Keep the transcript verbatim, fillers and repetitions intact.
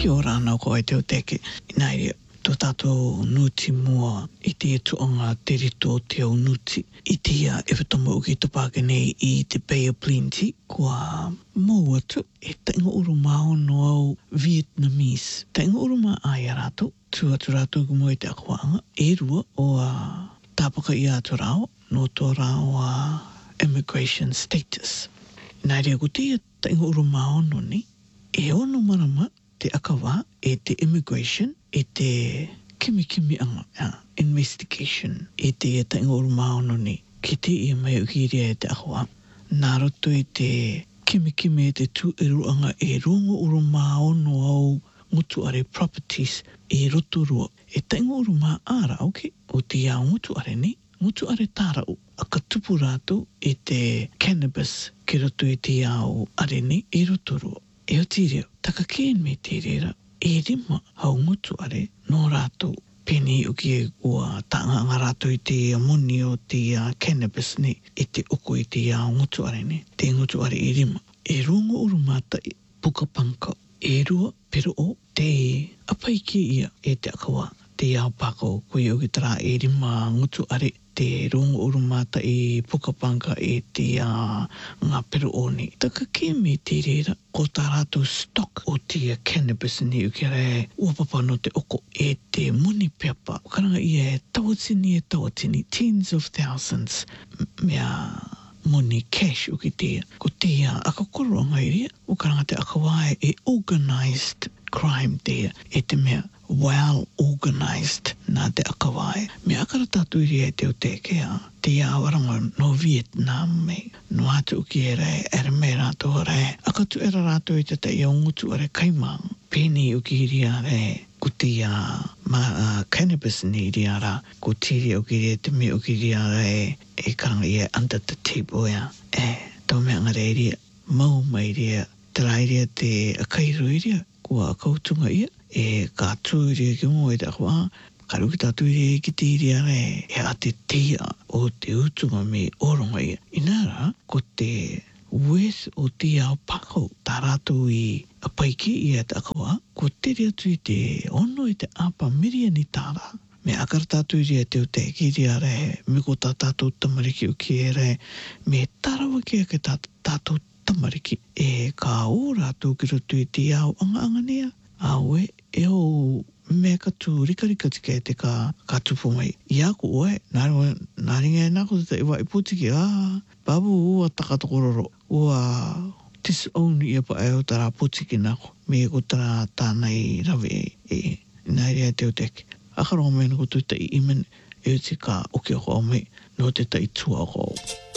Kia ora ana ko e te o teke. Nai rea, tō tātou nuti mua i te tuanga te rito o te au nuti. I te ia e whatomo uki te pāke nei i te Bay of Plenty, kua mau atu e tainga uru maono au Vietnamese. Tainga uru ma ai a rātou, tu atu rātou ku moe te akuanga, e rua o a tāpaka i atu rao, no tō rao a immigration status. Nai rea ko te ia tainga uru maono ni, e ono marama te akawa e te immigration, e te kimi kimi anga, uh, investigation, e te e tainga uru maono ni, ki te ia mai uki rea e te akawa. Nā roto e te kimi kimi e te tu e ruanga e runga uru maono au ngutu are properties e roto rua. E tainga uru maa ara auke, o te iau ngutu are ni, ngutu are tārau, a ka tupu rātou e te cannabis ki roto e te iau are ni, e roto rua. E o tīreo, taka kēn me te rera, e rima hau ngutu are no rātou peni uki e ua tānganga rātou i te amoni o te uh, cannabis ni, e te oko i te uh, ngutu are ni, te ngutu are e rima. E runga uru mata i pukapanka, e rua pero o te apaike ia e te akawa, te iau pako koe uki tara e rima ngutu are te runga uru mata i pukapanka e te uh, ngā pero o ni. Taka ke me te rera, ko tā rātou stock o te cannabis ni uki re uapapa no te oko e te muni peapa. Karanga ia e tawatini e tawatini, tens of thousands, mea muni cash uki te. Ko te uh, akakoro ngai rea, o karanga te akawae e organised crime te, e te mea well organised nā te akawae. Me akara tātou rea te o te kea, te awaranga no Vietnam me, no atu uki e rei, ere me rātou rei, akatu era rātou i te te iau ngutu are kaimang, pēni uki rea rei, ko te uh, ma, uh, cannabis ni rea ra, ko te rea uki rea te me uki rea rei, e karanga ia under the table ia, e, tau mea ngare rea, mau mai rea, te rai rea te akairu rea, kua akautunga ia, e ka tū rea ki mo e te akua, ka ruki tātou rea ki te rea re, e a te tea o te utunga me oronga ia. Inara, ko te worth o te ao pako, tā rātou i apaiki i e te akua, ko te rea tu i te ono i te apa miria ni tāra. Me akara tātou rea te o te ki rea re, me ko tā tātou tamariki o ki e re, me tarawa ki a ke tā tātou tamariki, e ka o rātou ki roto i te ao anga anga nia. Awe, e o me ka tū rika rika tika e te ka, ka tupu mai. Ia ko oe, nāringa, nāringa e nāko te iwa i pūtiki, ah, babu ua takatokororo, ua disown ia pa e o tara pūtiki nāko, me ko tara tānei rawe e, e, nai rea te o teke. Akaronga mea nako tūta i imen, e o te ka oke o ko me, no te tai tua o ko.